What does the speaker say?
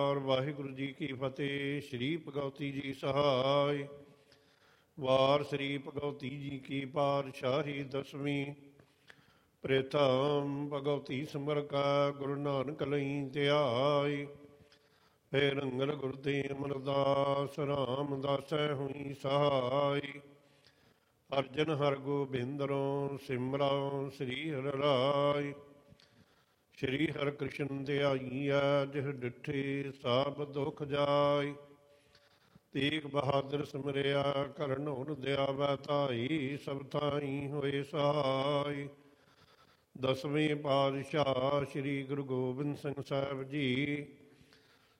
ਵਾਹਿਗੁਰੂ ਜੀ ਕੀ ਫਤਿਹ। ਸ੍ਰੀ ਭਗਵਤੀ ਜੀ ਸਹਾਇ। ਵਾਰ ਸ੍ਰੀ ਭਗਵਤੀ ਜੀ ਕੀ ਪਾਤਸ਼ਾਹੀ ਦਸਵੀਂ। ਪ੍ਰਥਮ ਭਗਵਤੀ ਸਿਮਰ ਕਾ ਗੁਰੂ ਨਾਨਕ ਲਈ ਧਿਆਇ। ਫੇਰ ਰੰਗਲ ਗੁਰਦੇ ਅਮਰਦਾਸ ਰਾਮਦਾਸੈ ਹੋਈ ਸਹਾਇ। ਅਰਜਨ ਹਰ ਗੋਬਿੰਦਰੋਂ ਸਿਮਰਉ ਸ੍ਰੀ ਹਰਿ ਰਾਇ। ਸ਼੍ਰੀ ਹਰਿ ਕ੍ਰਿਸ਼ਨ ਧਿਆਈਐ ਜਿਹ ਡਿਠੇ ਸਭ ਦੁਖ ਜਾਇ। ਤੇਗ ਬਹਾਦਰ ਸਿਮਰਿਆ ਕਰਨ ਹੁਰ ਦਿਆਵੈ ਧਾਈ। ਸਭ ਥਾਈ ਹੋਏ ਸਹਾਇ। ਦਸਵੇਂ ਪਾਤਸ਼ਾਹ ਸ੍ਰੀ ਗੁਰੂ ਗੋਬਿੰਦ ਸਿੰਘ ਸਾਹਿਬ ਜੀ